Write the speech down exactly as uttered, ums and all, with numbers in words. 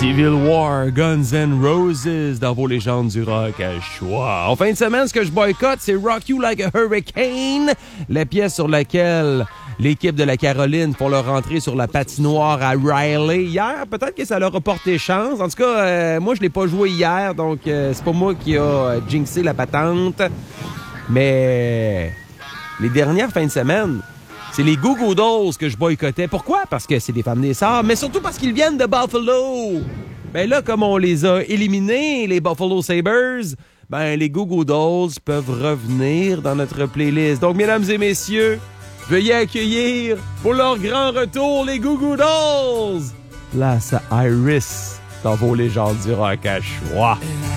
Civil War, Guns N' Roses dans vos légendes du rock à choix. En fin de semaine, ce que je boycotte, c'est Rock You Like a Hurricane, la pièce sur laquelle l'équipe de la Caroline font leur entrée sur la patinoire à Riley hier. Peut-être que ça leur a porté chance. En tout cas, euh, moi, je l'ai pas joué hier, donc euh, c'est pas moi qui a euh, jinxé la patente. Mais les dernières fins de semaine, c'est les Goo Goo Dolls que je boycottais. Pourquoi? Parce que c'est des femmes des Sarts, mais surtout parce qu'ils viennent de Buffalo. Ben là, comme on les a éliminés, les Buffalo Sabres, ben les Goo Goo Dolls peuvent revenir dans notre playlist. Donc, mesdames et messieurs, veuillez accueillir pour leur grand retour les Goo Goo Dolls. Place à Iris dans vos légendes du rock à choix.